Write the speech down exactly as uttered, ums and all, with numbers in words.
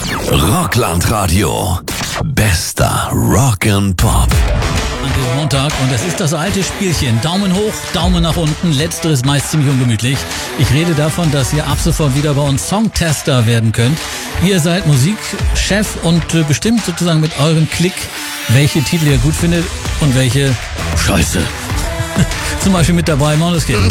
Rockland-Radio. Bester Rock and Pop. An diesem Montag, und es ist das alte Spielchen. Daumen hoch, Daumen nach unten. Letzteres meist ziemlich ungemütlich. Ich rede davon, dass ihr ab sofort wieder bei uns Songtester werden könnt. Ihr seid Musikchef und äh, bestimmt sozusagen mit eurem Klick, welche Titel ihr gut findet und welche Scheiße. Zum Beispiel mit dabei Måneskin.